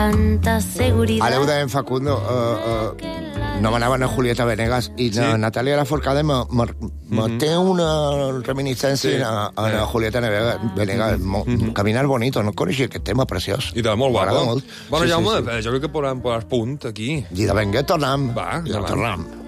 tanta seguridad. Ara ho dèiem, Facundo, nomenaven a Julieta Venegas i Natalia Lafourcade me té una reminiscència a Julieta Venegas. Caminar bonito, no coneixia aquest tema preciós. I de molt guapo. Molt. Bueno, Jaume, jo crec que podem posar punt aquí. I de venga, tornem. Va, tornem.